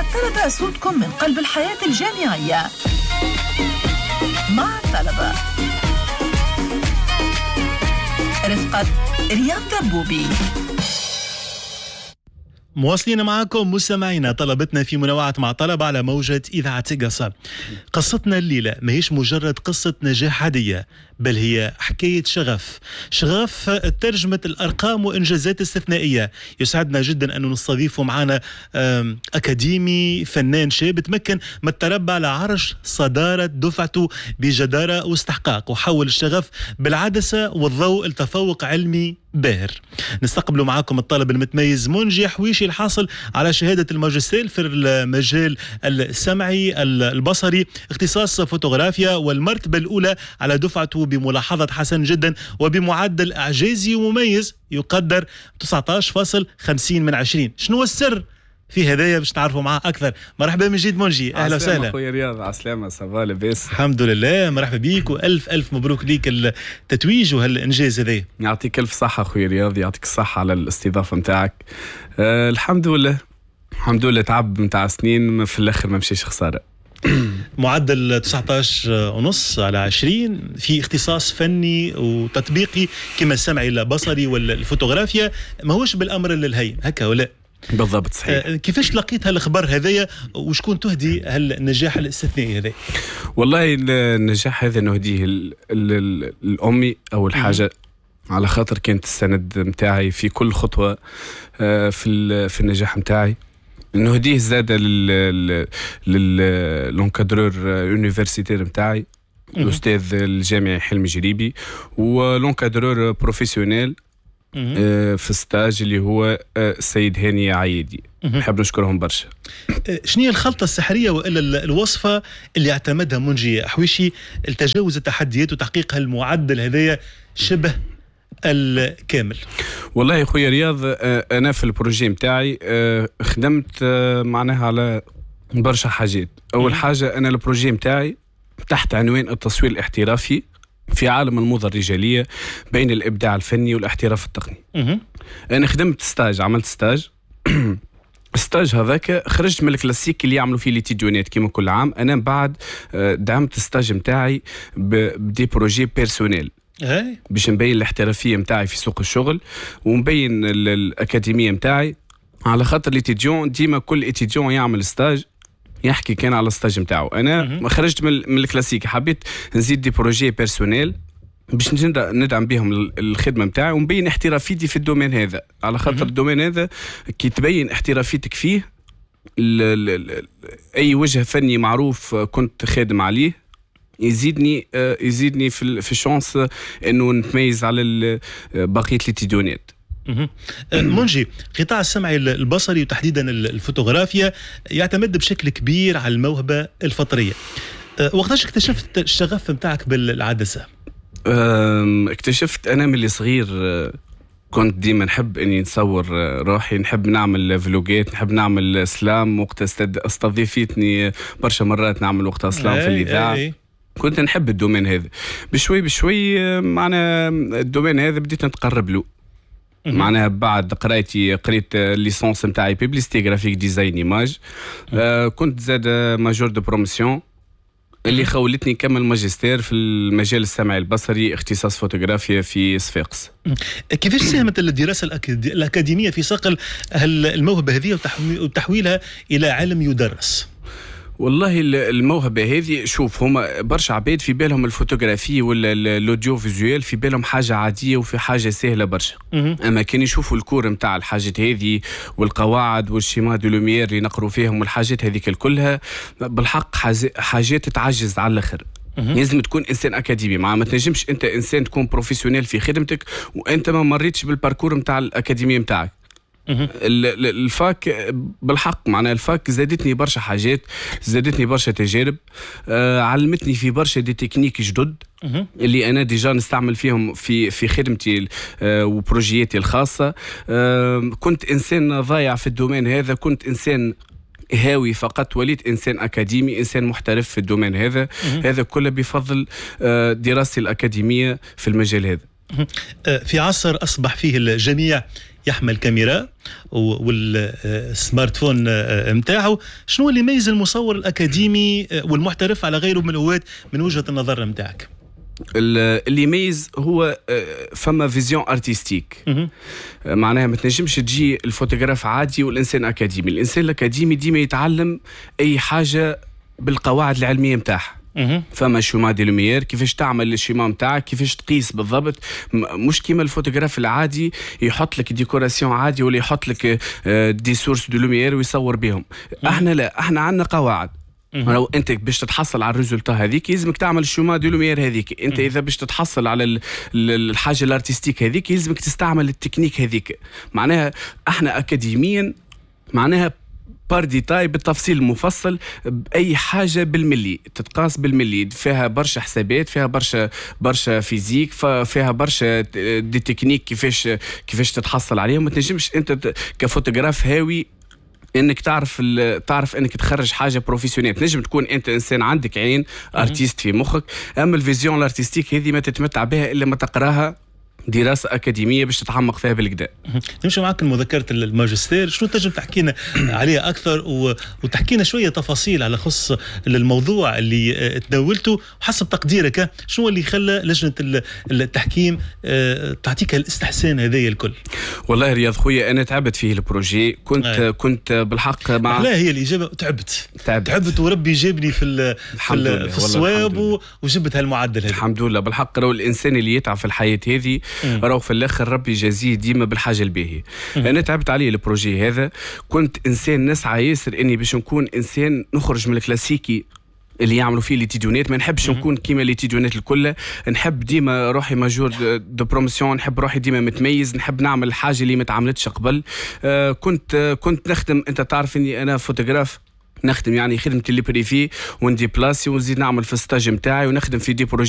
الطلبة صوتكم من قلب الحياة الجامعية مع الطلبة، رفقة رياض دبوبي. مواصلين معكم مستمعينا، طلبتنا في منوعة مع طلبة على موجة إذاعة قصة. قصتنا الليلة ما هيش مجرد قصة نجاح عادية، بل هي حكاية شغف ترجمة الأرقام وإنجازات استثنائية. يسعدنا جدا أن نستضيف معنا أكاديمي فنان شاب تمكن من التربع على عرش صدارة دفعته بجدارة واستحقاق، وحول الشغف بالعدسة والضوء لتفوق علمي باهر. نستقبلوا معاكم الطالب المتميز منجي حويشي الحاصل على شهادة الماجستير في المجال السمعي البصري، اختصاص فوتوغرافيا، والمرتبة الأولى على دفعته بملاحظة حسن جدا وبمعدل إعجازي ومميز يقدر 19.50 من 20. شنو السر في هدايا باش تعرفوا معاه أكثر؟ مرحبا من جديد منجي، أهلا وسهلا. أخويا رياض، عسلامة، صباح لاباس؟ الحمد لله، مرحبا بيك وألف مبروك ليك التتويج وهالإنجاز هذا. يعطيك ألف صحة أخويا رياض، يعطيك الصحة على الاستضافة متاعك. الحمد لله تعب متاع سنين في الآخر ما مشيش خسارة. معدل 19.5 على 20 في اختصاص فني وتطبيقي كما السمعي البصري والفوتوغرافيا، ما هوش بالأمر للهين هكا ولا؟ بالضبط، صحيح. كيفاش لقيت هالخبر هذايا وشكون تهدي هالنجاح الاستثنائي هذا؟ والله النجاح هذا نهديه الأمي أول حاجة، على خاطر كانت السند متاعي في كل خطوة في النجاح متاعي. نهديه زاد للونكادرور يونيفرسيتير متاعي الأستاذ الجامعي حلمي جريبي، ولونكادرور بروفيسيونيل في ستاج اللي هو السيد هاني عايدي. نحب نشكرهم برشا. شنو هي الخلطة السحرية وإلا الوصفة اللي اعتمدها منجي حويشي لتجاوز التحديات وتحقيق هالمعدل هذايا شبه الكامل؟ والله يا خويا رياض، أنا في البروجي متاعي خدمت معناها على برشا حاجات. أول حاجة، أنا البروجي متاعي تحت عنوان التصوير الاحترافي في عالم الموضة الرجالية بين الإبداع الفني والاحتراف التقني. أنا خدمت ستاج، عملت ستاج هذاك خرجت من الكلاسيك اللي يعملوا فيه ليتيديونات كما كل عام. أنا بعد دعمت الستاج متاعي بدي بروجي بيرسونيل باش نبين الاحترافية متاعي في سوق الشغل ونبين الأكاديمية متاعي، على خاطر ليتيديون ديما كل اتيديون يعمل ستاج يحكي كان على الستاج متاعه. أنا خرجت من الكلاسيك، حبيت نزيد دي بروجي بيرسونيل باش ندعم بهم الخدمة متاعي ونبين احترافيتي في الدومين هذا، على خاطر الدومين هذا كي تبين احترافيتك فيه أي وجه فني معروف كنت خادم عليه يزيدني في الشانس انه نتميز على بقيه الاتيديونات. منجي، قطاع السمعي البصري وتحديدا الفوتوغرافيا يعتمد بشكل كبير على الموهبه الفطريه. وقتاش اكتشفت الشغف متاعك بالعدسه؟ اكتشفت انا من اللي صغير، كنت ديما نحب اني نصور روحي، نحب نعمل فلوجات، نحب نعمل سلام. وقت استضيفتني برشا مرات نعمل وقتها سلام في الاذاعه. كنت نحب الدومين هذا. بشوي معنا الدومين هذا بديت نتقرب له. معناها بعد قريت الليسانس نتاعي بيبليستي جرافيك ديزاين ايماج. كنت زاد ماجور دو بروموسيون اللي خولتني نكمل ماجستير في المجال السمعي البصري، اختصاص فوتوغرافيا في صفاقس. كيفاش ساهمت الدراسة الأكاديمية في صقل الموهبة هذه وتحويلها إلى علم يدرس؟ والله الموهبة هذه، شوف، هما برشا عباد في بالهم الفوتوغرافي ولا الاوديو فيزوال في بالهم حاجة عادية وفي حاجة سهلة برشا. أما كان يشوفوا الكور متاع الحاجات هذه والقواعد والشيما دو لوميير اللي نقروا فيهم والحاجات هذه كلها، بالحق حاجات تعجز على الآخر. لازم تكون إنسان أكاديمي، ما تنجمش أنت إنسان تكون بروفيسيونيل في خدمتك وأنت ما مريتش بالباركور متاع الأكاديمية متاعك. الفاك بالحق، معناها الفاك زادتني برشا حاجات، زادتني برشا تجارب، علمتني في برشا دي تكنيك جدد اللي انا ديجا نستعمل فيهم في خدمتي وبروجياتي الخاصه. كنت انسان ضايع في الدومين هذا، كنت انسان هاوي فقط، وليت إنسان أكاديمي، إنسان محترف في الدومين هذا. هذا كله بفضل دراستي الأكاديمية في المجال هذا. في عصر أصبح فيه الجميع يحمل كاميرا والسمارت فون متاعه. شنو اللي يميز المصور الأكاديمي والمحترف على غيره من الهواة من وجهة النظر متاعك؟ اللي يميز هو فما فيزيون ارتستيك. معناها ما تنجمش تجي الفوتوغراف عادي والإنسان أكاديمي. الإنسان الأكاديمي ديما يتعلم أي حاجة بالقواعد العلمية متاعها. فما شوما دي لوميير، كيفاش تعمل الشيما متاعك، كيفاش تقيس بالضبط. مش كيما الفوتوغراف العادي يحط لك ديكوراسيون عادي ولا يحط لك دي سورس دو لوميير ويصور بهم. احنا لا، احنا عندنا قواعد. لو انت باش تتحصل على الريزولتا هذيك يلزمك تعمل الشوما دو لوميير هذيك. انت اذا باش تتحصل على الحاجه الارتستيك هذيك يلزمك تستعمل التكنيك هذيك. معناها احنا اكاديميا معناها بار ديتاي بالتفصيل المفصل بأي حاجة بالملي تتقاس بالملي. فيها برشا حسابات، فيها برشا فيزيك، فيها برشا دي تكنيك كيفاش تتحصل عليهم. ما تنجمش انت كفوتوغراف هاوي انك تعرف انك تخرج حاجه بروفيسيونيل. تنجم تكون انت انسان عندك عين ارتيست في مخك، اما الفيزيون الارتستيك هذه ما تتمتع بها الا ما تقراها دراسة أكاديمية باش تتعمق فيها بالكدا. نمشي معك مذكرة الماجستير، شنو تنجم تحكينا عليها أكثر وتحكينا شوية تفاصيل على خص الموضوع اللي تناولته حسب تقديرك؟ شنو اللي خلى لجنة التحكيم تعطيك الاستحسان هذايا الكل؟ والله رياض خويا أنا تعبت فيه البروجي. كنت بالحق مع لا، هي الإجابة تعبت وربي جابني في الصواب وجبت هالمعدل هذا الحمد لله. بالحق راهو الإنسان اللي يتعب في الحياة هذه راهو في الاخر ربي يجازيه ديما بالحاجه الباهيه. انا تعبت عليه البروجي هذا. كنت انسان نسعى ياسر اني باش نكون انسان نخرج من الكلاسيكي اللي يعملوا فيه ليتيديونات. ما نحبش نكون كيما ليتيديونات الكل. نحب ديما روحي ماجور دو بروموسيون، نحب روحي ديما متميز، نحب نعمل الحاجه اللي ما تعملتش قبل. كنت نخدم، انت تعرف اني انا فوتوغراف نخدم يعني خدمتي اللي بريفي وندي بلاسي ونزيد نعمل في الستاج متاعي ونخدم في دي بروجي